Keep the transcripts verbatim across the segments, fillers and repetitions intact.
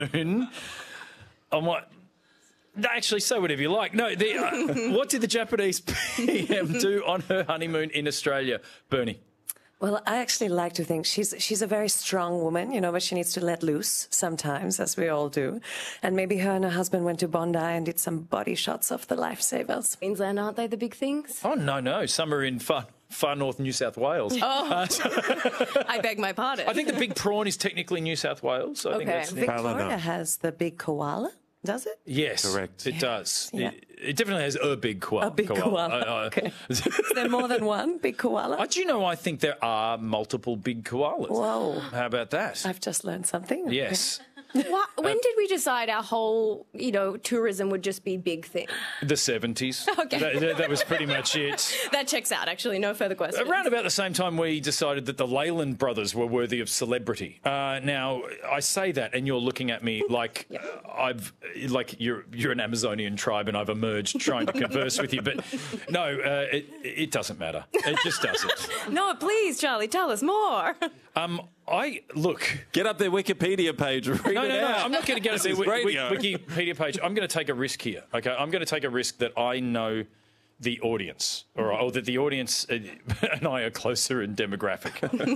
on what? Actually, say whatever you like. No, the, uh, what did the Japanese P M do on her honeymoon in Australia, Bernie? Well, I actually like to think she's she's a very strong woman, you know, but she needs to let loose sometimes, as we all do. And maybe her and her husband went to Bondi and did some body shots of the lifesavers. Queensland, aren't they the big things? Oh, no, no. Some are in far, far north New South Wales. Oh, uh, so I beg my pardon. I think the big prawn is technically New South Wales. I Okay. think that's Victoria has the big koala, does it? Yes, correct. It does. Yeah. It, it definitely has a big koala. A big koala. Uh, uh, Okay. Is there more than one big koala? uh, do you know, I think there are multiple big koalas. Whoa. How about that? I've just learned something. Yes. What, when did we decide our whole, you know, tourism would just be big thing? The seventies. Okay. That, that, that was pretty much it. That checks out, actually. No further questions. Around about the same time, we decided that the Leyland brothers were worthy of celebrity. Uh, now, I say that, and you're looking at me like Yep. uh, I've like you're you're an Amazonian tribe, and I've emerged trying to converse with you. But no, uh, it it doesn't matter. It just doesn't. No, please, Charlie, tell us more. Um, I look. Get up their Wikipedia page. Read No, it no, no. out. I'm not going to get This a is Wiki- radio. Wikipedia page. I'm going to take a risk here. Okay, I'm going to take a risk that I know the audience, all right, or that the audience uh, and I are closer in demographic.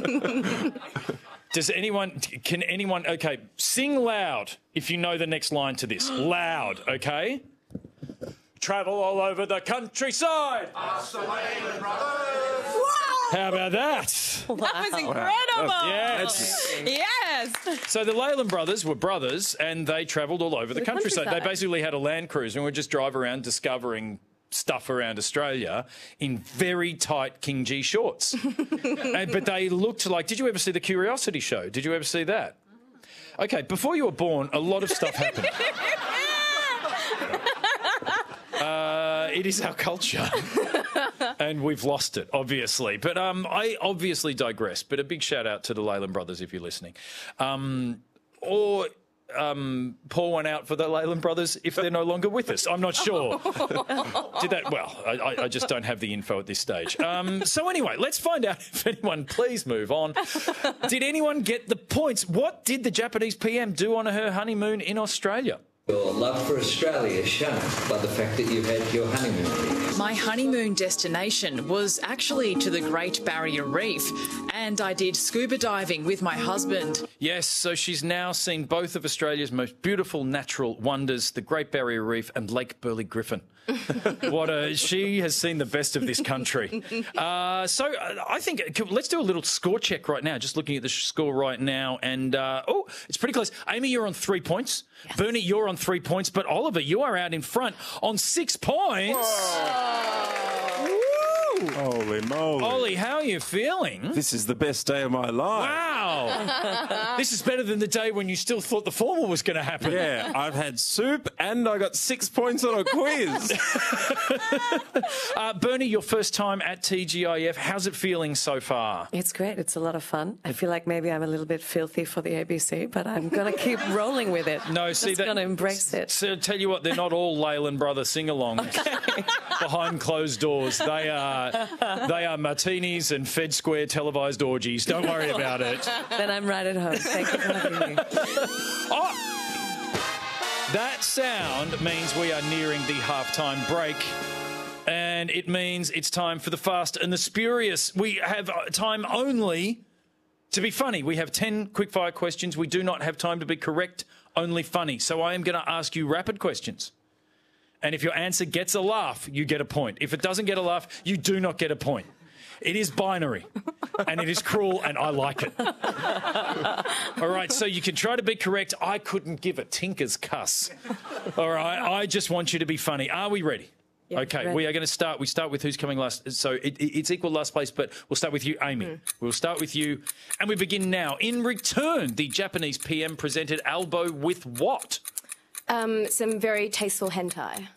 Does anyone? Can anyone? Okay, sing loud if you know the next line to this. Loud, okay. Travel all over the countryside. Ask the Leyland brothers. How about that? That was incredible. Yes. Yes. So the Leyland brothers were brothers, and they travelled all over the, The countryside. countryside. They basically had a Land Cruiser and would just drive around discovering stuff around Australia in very tight King G shorts. And, but they looked like... Did you ever see the Curiosity Show? Did you ever see that? Okay, before you were born, a lot of stuff happened. Uh, it is our culture. And we've lost it, obviously. But um, I obviously digress. But a big shout out to the Leyland brothers if you're listening. Um, or um, pour one out for the Leyland brothers if they're no longer with us. I'm not sure. Did that? Well, I, I just don't have the info at this stage. Um, so anyway, let's find out if anyone, please move on. Did anyone get the points? What did the Japanese P M do on her honeymoon in Australia? Your love for Australia is shown by the fact that you had your honeymoon. My honeymoon destination was actually to the Great Barrier Reef, and I did scuba diving with my husband. Yes, so she's now seen both of Australia's most beautiful natural wonders, the Great Barrier Reef and Lake Burley Griffin. What a, she has seen the best of this country. Uh, so uh, I think, let's do a little score check right now, just looking at the score right now. And, uh, oh, it's pretty close. Amy, you're on three points. Yes. Bernie, you're on three points. But Oliver, you are out in front on six points. Whoa. Holy moly. Ollie, how are you feeling? This is the best day of my life. Wow. This is better than the day when you still thought the formal was going to happen. Yeah, I've had soup and I got six points on a quiz. uh, Bernie, your first time at T G I F. How's it feeling so far? It's great. It's a lot of fun. I feel like maybe I'm a little bit filthy for the A B C, but I'm going to keep rolling with it. No, Just see that. going to embrace it. So tell you what, they're not all Leyland Brothers sing-alongs Okay. behind closed doors. They are they are martinis and Fed Square televised orgies. Don't worry about it. Then I'm right at home. Thank you for having me. Oh, that sound means we are nearing the halftime break. And it means it's time for the Fast and the Spurious. We have time only to be funny. We have ten quickfire questions. We do not have time to be correct, only funny. So I am going to ask you rapid questions. And if your answer gets a laugh, you get a point. If it doesn't get a laugh, you do not get a point. It is binary, and it is cruel, and I like it. All right, so you can try to be correct. I couldn't give a tinker's cuss. All right, I just want you to be funny. Are we ready? Yeah, okay, ready. we are going to start. We start with who's coming last. So it, it, it's equal last place, but we'll start with you, Amy. Mm. We'll start with you, and we begin now. In return, the Japanese P M presented Albo with what? Um, some very tasteful hentai.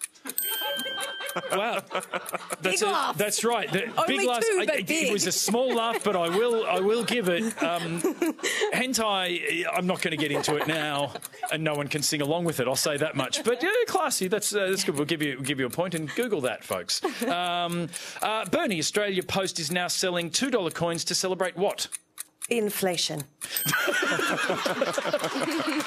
Wow, that's, Big a, laugh. that's right. The, Only big laugh. two, I- but it, big. it was a small laugh, but I will, I will give it. Um, hentai. I'm not going to get into it now, and no one can sing along with it. I'll say that much. But yeah, classy. That's uh, that's good. We'll give you we'll give you a point, and Google that, folks. Um, uh, Bernie, Australia Post is now selling two dollar coins to celebrate what? Inflation.